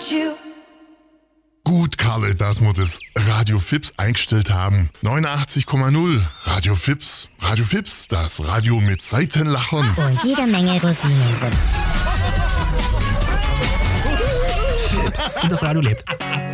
you. Gut, Karle, dass wir das Radio Fips eingestellt haben. 89,0 Radio Fips. Radio Fips, das Radio mit Seitenlachern. Und jede Menge Rosinen drin. Und das Radio lebt.